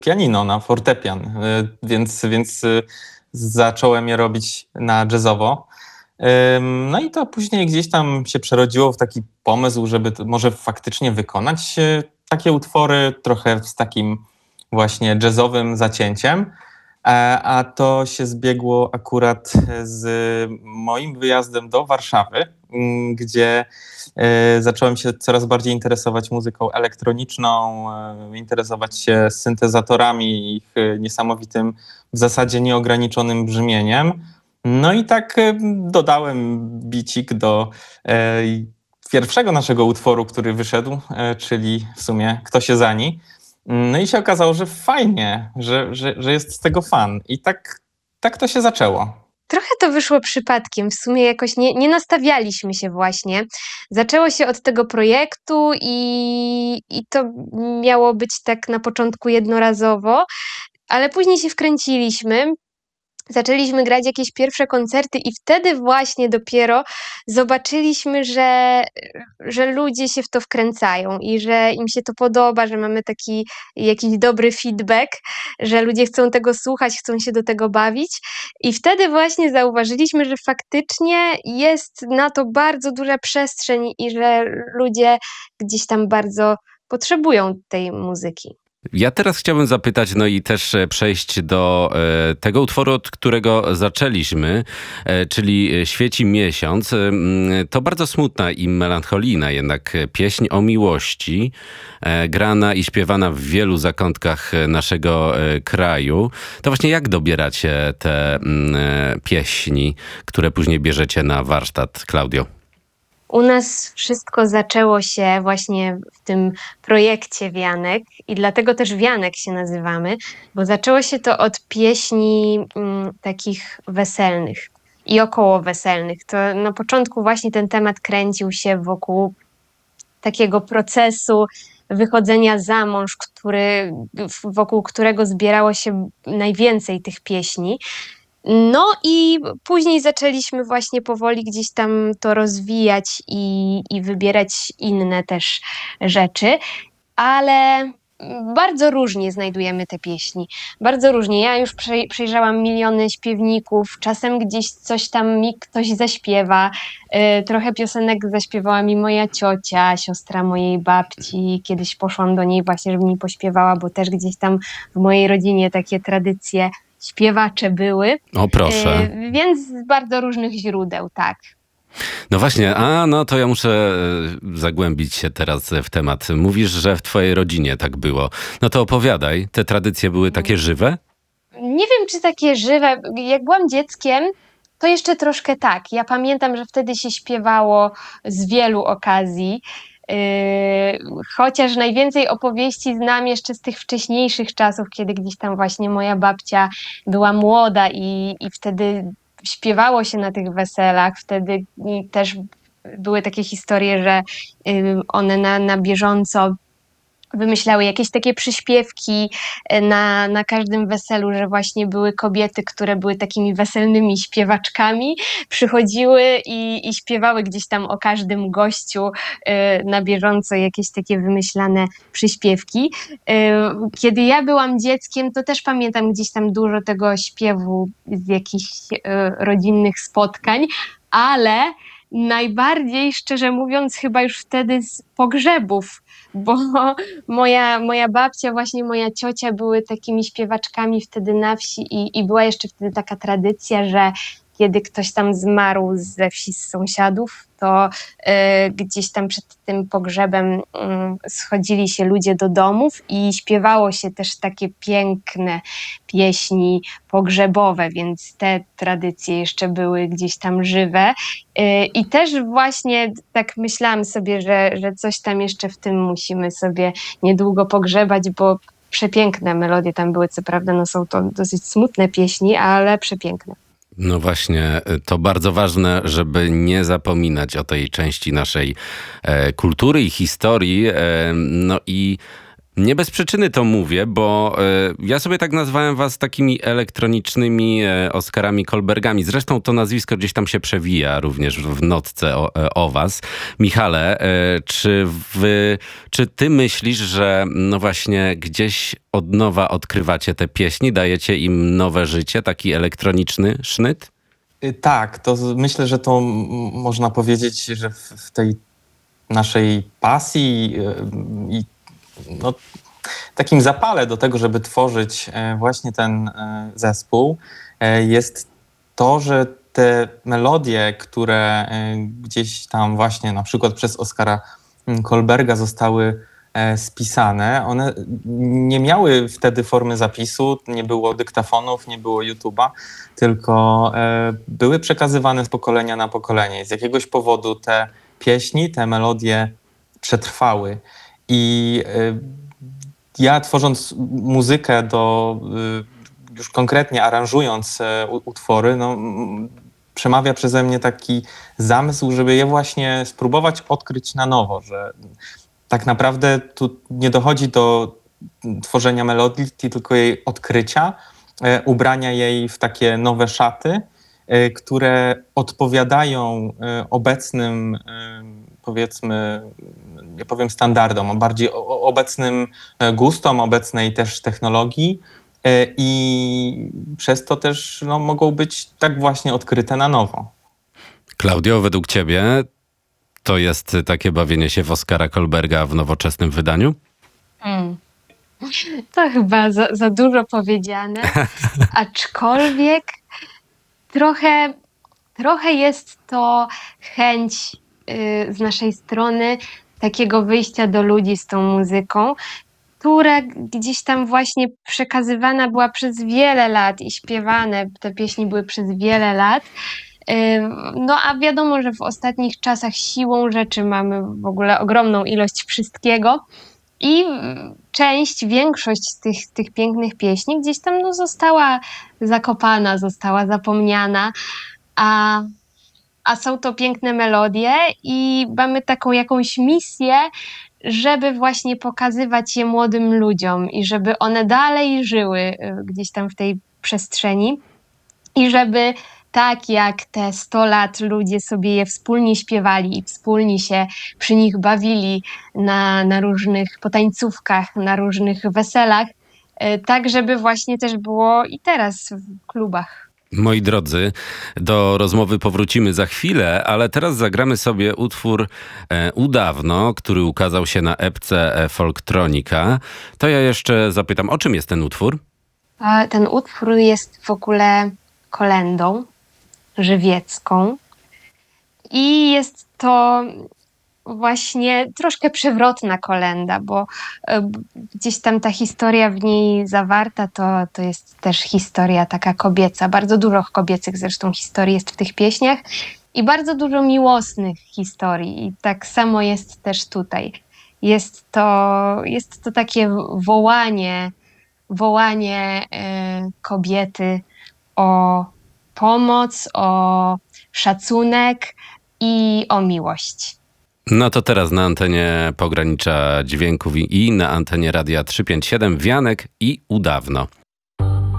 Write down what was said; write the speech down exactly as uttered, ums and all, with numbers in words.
pianino, na fortepian, y, więc, więc y, zacząłem je robić na jazzowo. Ym, No i to później gdzieś tam się przerodziło w taki pomysł, żeby to może faktycznie wykonać y, takie utwory trochę z takim właśnie jazzowym zacięciem. E, A to się zbiegło akurat z moim wyjazdem do Warszawy, mm, gdzie e, zacząłem się coraz bardziej interesować muzyką elektroniczną, e, interesować się syntezatorami i ich e, niesamowitym, w zasadzie nieograniczonym brzmieniem. No i tak e, dodałem bicik do e, pierwszego naszego utworu, który wyszedł, e, czyli w sumie Kto się zani. No i się okazało, że fajnie, że, że, że jest z tego fan. I tak, tak to się zaczęło. Trochę to wyszło przypadkiem, w sumie jakoś nie, nie nastawialiśmy się właśnie. Zaczęło się od tego projektu i, i to miało być tak na początku jednorazowo, ale później się wkręciliśmy. Zaczęliśmy grać jakieś pierwsze koncerty i wtedy właśnie dopiero zobaczyliśmy, że, że ludzie się w to wkręcają i że im się to podoba, że mamy taki jakiś dobry feedback, że ludzie chcą tego słuchać, chcą się do tego bawić. I wtedy właśnie zauważyliśmy, że faktycznie jest na to bardzo duża przestrzeń i że ludzie gdzieś tam bardzo potrzebują tej muzyki. Ja teraz chciałbym zapytać, no i też e, przejść do e, tego utworu, od którego zaczęliśmy, e, czyli Świeci miesiąc. E, mm, To bardzo smutna i melancholijna jednak pieśń o miłości, e, grana i śpiewana w wielu zakątkach naszego e, kraju. To właśnie jak dobieracie te mm, e, pieśni, które później bierzecie na warsztat, Klaudio? U nas wszystko zaczęło się właśnie w tym projekcie Wianek i dlatego też Wianek się nazywamy, bo zaczęło się to od pieśni mm, takich weselnych i około weselnych. To na początku właśnie ten temat kręcił się wokół takiego procesu wychodzenia za mąż, który, wokół którego zbierało się najwięcej tych pieśni. No i później zaczęliśmy właśnie powoli gdzieś tam to rozwijać i, i wybierać inne też rzeczy, ale bardzo różnie znajdujemy te pieśni. Bardzo różnie. Ja już przej- przejrzałam miliony śpiewników, czasem gdzieś coś tam mi ktoś zaśpiewa. Y, trochę piosenek zaśpiewała mi moja ciocia, siostra mojej babci. Kiedyś poszłam do niej właśnie, żeby mi pośpiewała, bo też gdzieś tam w mojej rodzinie takie tradycje śpiewacze były. O proszę. Y, więc z bardzo różnych źródeł, tak. No właśnie, a no to ja muszę e, zagłębić się teraz w temat. Mówisz, że w twojej rodzinie tak było. No to opowiadaj, te tradycje były takie żywe? Nie wiem, czy takie żywe. Jak byłam dzieckiem, to jeszcze troszkę tak. Ja pamiętam, że wtedy się śpiewało z wielu okazji. Yy, chociaż najwięcej opowieści znam jeszcze z tych wcześniejszych czasów, kiedy gdzieś tam właśnie moja babcia była młoda i, i wtedy śpiewało się na tych weselach. Wtedy mm, też były takie historie, że yy, one na, na bieżąco wymyślały jakieś takie przyśpiewki na, na każdym weselu, że właśnie były kobiety, które były takimi weselnymi śpiewaczkami, przychodziły i, i śpiewały gdzieś tam o każdym gościu y, na bieżąco jakieś takie wymyślane przyśpiewki. Y, Kiedy ja byłam dzieckiem, to też pamiętam gdzieś tam dużo tego śpiewu z jakichś y, rodzinnych spotkań, ale najbardziej, szczerze mówiąc, chyba już wtedy z pogrzebów, bo moja, moja babcia, właśnie moja ciocia były takimi śpiewaczkami wtedy na wsi i, i była jeszcze wtedy taka tradycja, że kiedy ktoś tam zmarł ze wsi z sąsiadów, to y, gdzieś tam przed tym pogrzebem y, schodzili się ludzie do domów i śpiewało się też takie piękne pieśni pogrzebowe, więc te tradycje jeszcze były gdzieś tam żywe. Y, I też właśnie tak myślałam sobie, że, że coś tam jeszcze w tym musimy sobie niedługo pogrzebać, bo przepiękne melodie tam były, co prawda no są to dosyć smutne pieśni, ale przepiękne. No właśnie, to bardzo ważne, żeby nie zapominać o tej części naszej e, kultury i historii. E, no i Nie bez przyczyny to mówię, bo e, ja sobie tak nazwałem was takimi elektronicznymi e, Oscarami Kolbergami. Zresztą to nazwisko gdzieś tam się przewija również w notce o, e, o was. Michale, e, czy, wy, czy ty myślisz, że no właśnie gdzieś od nowa odkrywacie te pieśni, dajecie im nowe życie, taki elektroniczny sznyt? Y, Tak, to z- myślę, że to m- można powiedzieć, że w, w tej naszej pasji y, i no, takim zapale do tego, żeby tworzyć e, właśnie ten e, zespół, e, jest to, że te melodie, które e, gdzieś tam właśnie na przykład przez Oskara mm, Kolberga zostały e, spisane, one nie miały wtedy formy zapisu, nie było dyktafonów, nie było YouTube'a, tylko e, były przekazywane z pokolenia na pokolenie. Z jakiegoś powodu te pieśni, te melodie przetrwały. I e, ja tworząc muzykę do, y, już konkretnie aranżując e, u- utwory, no, m, przemawia przeze mnie taki zamysł, żeby je właśnie spróbować odkryć na nowo, że tak naprawdę tu nie dochodzi do tworzenia melodii, tylko jej odkrycia, e, ubrania jej w takie nowe szaty, e, które odpowiadają e, obecnym, e, powiedzmy, nie powiem standardom, a bardziej o- o- obecnym e, gustom, obecnej też technologii e, i przez to też no, mogą być tak właśnie odkryte na nowo. Klaudio, według ciebie to jest takie bawienie się w Oskara Kolberga w nowoczesnym wydaniu? Mm. To chyba za, za dużo powiedziane, aczkolwiek trochę, trochę jest to chęć y, z naszej strony takiego wyjścia do ludzi z tą muzyką, która gdzieś tam właśnie przekazywana była przez wiele lat i śpiewane, te pieśni były przez wiele lat. Ym, No a wiadomo, że w ostatnich czasach siłą rzeczy mamy w ogóle ogromną ilość wszystkiego i mm, część, większość z tych, tych pięknych pieśni gdzieś tam no, została zakopana, została zapomniana, a, a są to piękne melodie i mamy taką jakąś misję, żeby właśnie pokazywać je młodym ludziom i żeby one dalej żyły y, gdzieś tam w tej przestrzeni i żeby tak jak te sto lat ludzie sobie je wspólnie śpiewali i wspólnie się przy nich bawili na, na różnych potańcówkach, na różnych weselach, y, tak żeby właśnie też było i teraz w klubach. Moi drodzy, do rozmowy powrócimy za chwilę, ale teraz zagramy sobie utwór e, Udawno, który ukazał się na epce e, Folktronika. To ja jeszcze zapytam, o czym jest ten utwór? A ten utwór jest w ogóle kolędą żywiecką i jest to właśnie troszkę przewrotna kolenda, bo e, b- gdzieś tam ta historia w niej zawarta to, to jest też historia taka kobieca. Bardzo dużo kobiecych zresztą historii jest w tych pieśniach i bardzo dużo miłosnych historii i tak samo jest też tutaj. Jest to, jest to takie wołanie, wołanie e, kobiety o pomoc, o szacunek i o miłość. No to teraz na antenie Pogranicza Dźwięków i i na antenie Radia trzysta pięćdziesiąt siedem Wianek i Udawno.